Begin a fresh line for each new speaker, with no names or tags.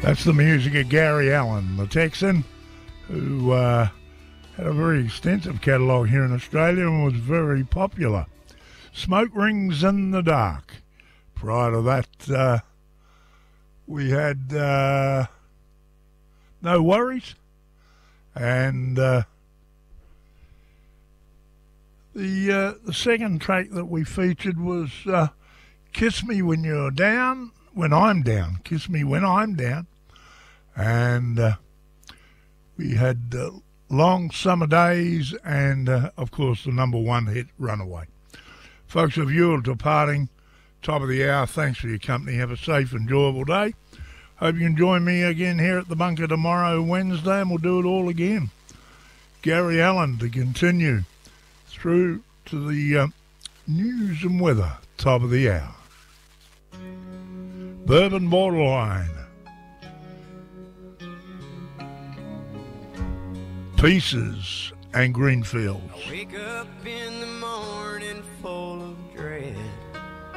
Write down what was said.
That's the music of Gary Allan, the Texan, who had a very extensive catalogue here in Australia and was very popular. Smoke Rings in the Dark. Prior to that, we had No Worries. And the second track that we featured was Kiss Me When You're Down, When I'm Down. Kiss Me When I'm Down. And we had Long Summer Days and, of course, the number one hit, Runaway. Folks, if you're departing, top of the hour, thanks for your company. Have a safe, enjoyable day. Hope you can join me again here at the bunker tomorrow, Wednesday, and we'll do it all again. Gary Allan to continue through to the news and weather, top of the hour. Bourbon Borderline. Pieces and Greenfields.
I wake up in the morning full of